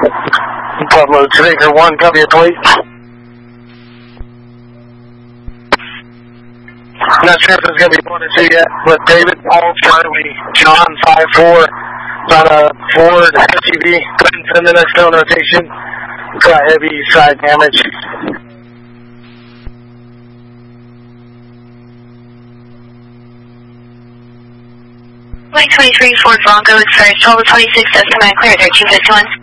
Pueblo Baker 1, copy your plate. Not sure if it's going to be 1 or 2 yet, but David Paul Charlie John 5-4 on a Ford SUV. Go ahead and send the next tone rotation. Got heavy side damage. Line 23 Ford Bronco is first, hold 26, estimate clear 1351.